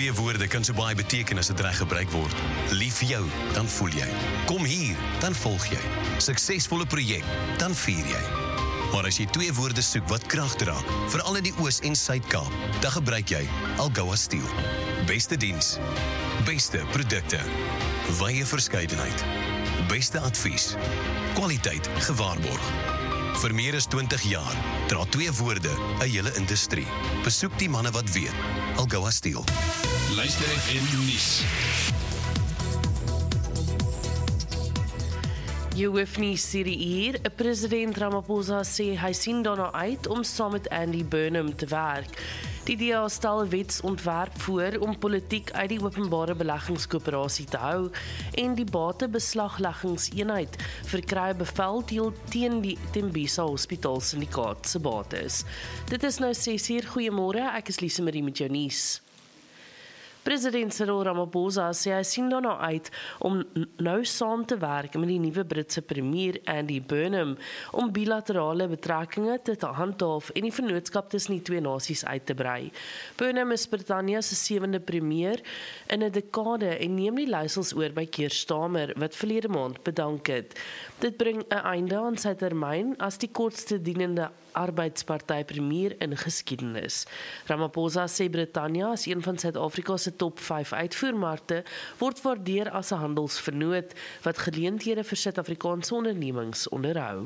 Twee woorde kan so baie beteken as dit reg gebruik word. Lief vir jou, dan voel jy. Kom hier, dan volg jy. Suksesvolle projek, dan vier jy. Maar as jy twee woorde soek wat krag dra, veral in die Oos- en Suid-Kaap, dan gebruik jy Algoa Steel. Beste diens, beste produkte, wye verskeidenheid, beste advies, kwaliteit gewaarborg. Vir meer as 20 jaar dra twee woorde 'n hele industrie. Besoek die manne wat weet. Algoa Steel. Luister FM nuus. Jy hoef nie Siri hier. President Ramaphosa sê hy sien daarna uit om saam met Andy Burnham te werk. Die DA stel 'n wetsontwerp voor om politiek uit die openbare beleggingskoöperasie te hou en die batebeslagleggingseenheid verkry bevel teen die Tembisa Hospitaal Syndikaat se bates. Dit is nou 6:00. Goeiemôre, ek is Lise Marie met jou nuus. President Cyril Ramaphosa sê hy sien daarna uit om nou saam te werk met die nuwe Britse premier Andy Burnham om bilaterale betrekkinge te handhaaf en die vennootskap tussen die twee nasies uit te brei. Burnham is Britannië se 7de premier in 'n dekade en neem die leiersels oor by Keir Starmer wat verlede maand bedank het. Dit bring 'n einde aan sy termyn as die kortste dienende arbeidsparty premier in geskiedenis. Ramaphosa sê Britannië as een van Suid-Afrika se top 5 uitvoermarkte word waardeer as 'n handelsvernoot wat geleenthede vir Suid-Afrikaanse ondernemings onderhou.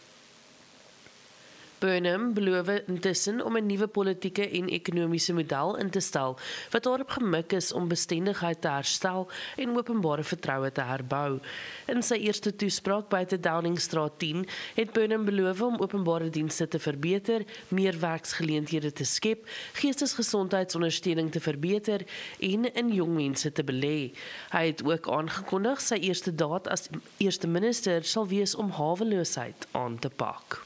Burnham beloof intussen om 'n nuwe politieke en ekonomiese model in te stel wat daarop gemik is om bestendigheid te herstel en openbare vertroue te herbou. In sy eerste toespraak buite Downingstraat 10 het Burnham beloof om openbare dienste te verbeter, meer werksgeleenthede te skep, geestesgesondheidsondersteuning te verbeter en in jong mense te belê. Hy het ook aangekondig sy eerste daad as eerste minister sal wees om haweloosheid aan te pak.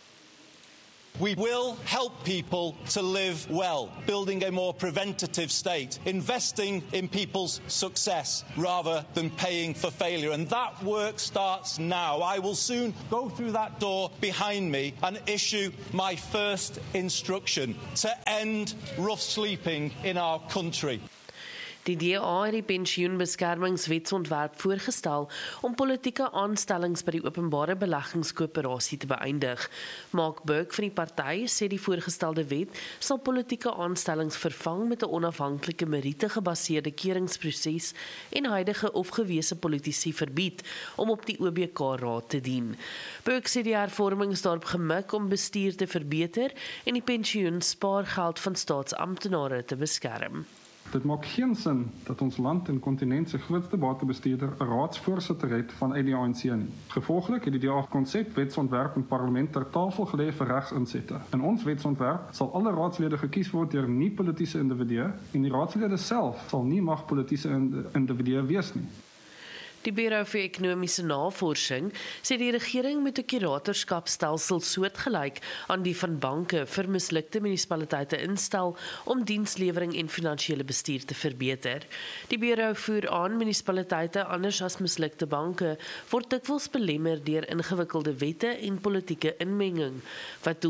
We will help people to live well, building a more preventative state, investing in people's success rather than paying for failure. And that work starts now. I will soon go through that door behind me and issue my first instruction to end rough sleeping in our country. Die DA het die pensioenbeskermingswetsontwerp voorgestel om politieke aanstellings by die openbare beleggingskoöperasie te beëindig. Mark Burke van die party sê die voorgestelde wet sal politieke aanstellings vervang met 'n onafhanklike meriete-gebaseerde keuringsproses en huidige of gewese politici verbied om op die OBK-raad te dien. Burke sê die hervorming is daarop gemik om bestuur te verbeter en die pensioenspaargeld van staatsamptenare te beskerm. Dit maak geen sin dat ons land en kontinent se grootste batebestuurder 'n raadsvoorsitter het vanuit die ANC nie. Gevolglik het die DA konsep wetsontwerp in parlement ter tafel gelê vir regsinsette. In ons wetsontwerp sal alle raadslede gekies word deur nie-politiese individue en die raadslede self sal nie mag politiese individue wees nie. Die Bureau vir Ekonomiese Navorsing sê die regering moet 'n kuratorskapstelsel soortgelyk aan die van banke vir mislukte munisipaliteite instel om dienslewering en finansiële bestuur te verbeter. Die Bureau voer aan munisipaliteite anders as mislukte banke word dikwels belemmer deur ingewikkelde wette en politieke inmenging wat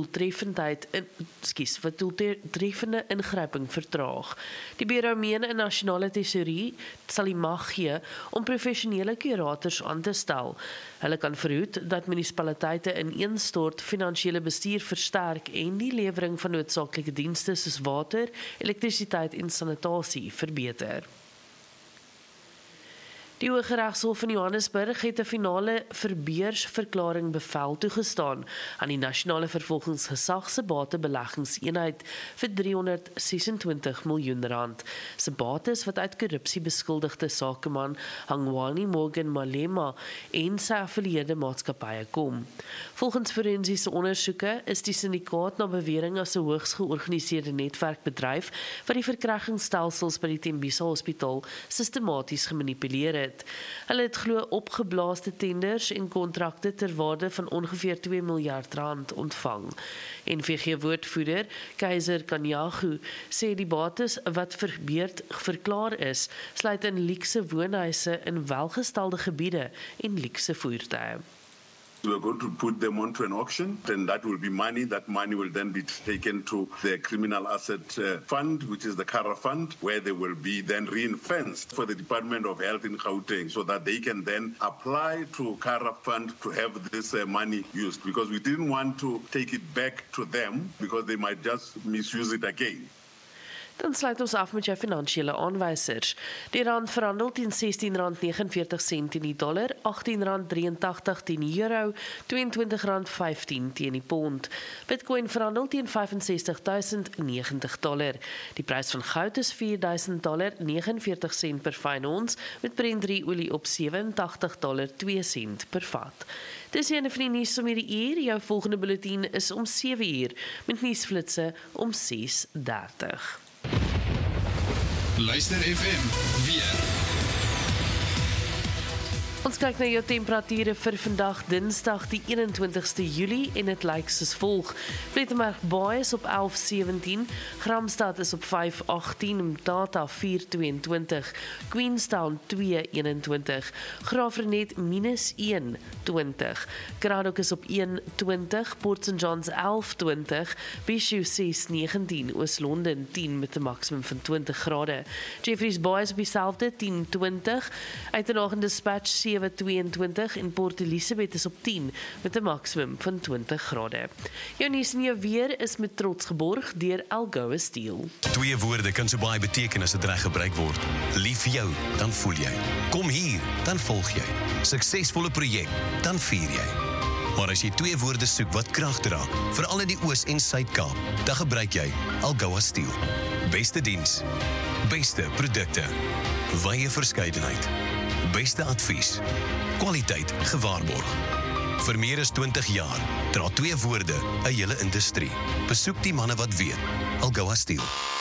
doeltreffende ingryping vertraag. Die Bureau meen 'n nasionale tesourie sal die mag gee om professionele kurators aan te stel. Hulle kan verhoed dat munisipaliteite ineenstort, finansiële bestuur versterk en die lewering van noodsaaklike dienste soos water, elektrisiteit en sanitasie verbeter. Die Hooggeregshof in Johannesburg het 'n finale verbeursverklaring bevel toegestaan aan die Nasionale Vervolgingsgesag se batebeleggingseenheid vir R326 miljoen. Se bates wat uit korrupsie beskuldigde sakeman Hangwani Morgan Malema en sy affilieerde maatskappye kom. Volgens forensiese ondersoeke is die syndikaat na bewering as 'n hoogs georganiseerde netwerkbedryf wat die verkrygingsstelsels by die Tembisa Hospitaal sistematies gemanipuleer het. Hulle het glo opgeblaaste tenders en kontrakte ter waarde van ongeveer R2 miljard ontvang. NVG-woordvoerder Keizer Kanyagu sê die bates wat verklaar is, sluit in luukse woonhuise in welgestelde gebiede en luukse voertuie. We're going to put them onto an auction, and that will be money. That money will then be taken to the Criminal Asset Fund, which is the CARA Fund, where they will be then ring-fenced for the Department of Health in Gauteng, so that they can then apply to CARA Fund to have this money used, because we didn't want to take it back to them because they might just misuse it again. Dan sluit ons af met jou finansiële aanwysers. Die rand verhandel teen R16.49 teen die dollar, R18.83 teen die euro, R22.15 teen die pond. Bitcoin verhandel teen $65,090. Die prys van goud is $4,000.49 per fyn ons, met Brent olie op $87.02 per vat. Dis een van die nuus om hierdie uur. Jou volgende bulletin is om 7 uur, met nuusflitse om 6:30. Luister FM weer. Ons kyk na jou temperature vir vandag Dinsdag die 21ste Julie en dit lyk soos volg. Plettenberg-Baai is op 11:17, Gramstad is op 5:18, Mthatha 4:22, Queenstown 2:21, Graafrenet -1:20, Kraddock is op 1:20, Port St Johns 11:20, Bishop 6:19, Oos-London 10 met 'n maksimum van 20 grade. Jeffreys Bay is op dieselfde 10:20, Uitenhagen Dispatch 7:22 en Port Elizabeth is op 10 met 'n maksimum van 20 grade. Jou nuus en jou weer is met trots geborg deur Algoa Steel. 2 woorde kan so baie beteken as dit reg gebruik word. Lief vir jou, dan voel jy. Kom hier, dan volg jy. Suksesvolle projek, dan vier jy. Maar as jy 2 woorde soek wat krag dra, veral in die Oos- en Suid-Kaap, dan gebruik jy Algoa Steel. Beste diens, beste produkte, wye verskeidenheid, beste advies, kwaliteit gewaarborg. Vir meer as 20 jaar dra 2 woorde 'n hele industrie. Besoek die manne wat weet. Algoa Steel.